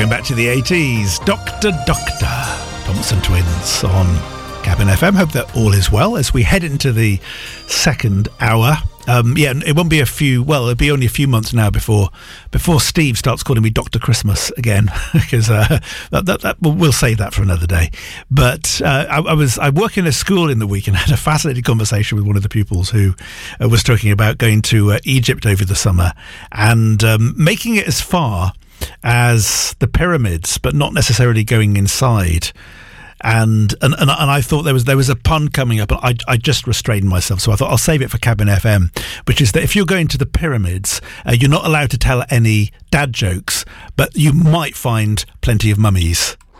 Going back to the 80s, Dr. Thompson Twins on Cabin FM. Hope that all is well as we head into the second hour. It won't be it'll be only a few months now before Steve starts calling me Dr. Christmas again, because we'll save that for another day. But I work in a school in the week and had a fascinating conversation with one of the pupils who was talking about going to Egypt over the summer and making it as far as the pyramids, but not necessarily going inside. And I thought there was a pun coming up, but I just restrained myself. So I thought I'll save it for Cabin FM, which is that if you're going to the pyramids, you're not allowed to tell any dad jokes, but you might find plenty of mummies.